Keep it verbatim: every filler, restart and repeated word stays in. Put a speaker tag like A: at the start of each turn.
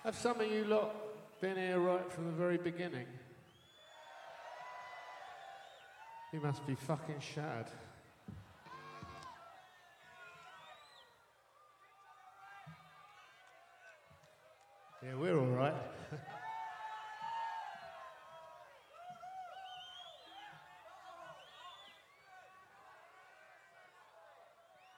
A: Have some of you lot been here right from the very beginning? You must be fucking shattered. Yeah, we're all right.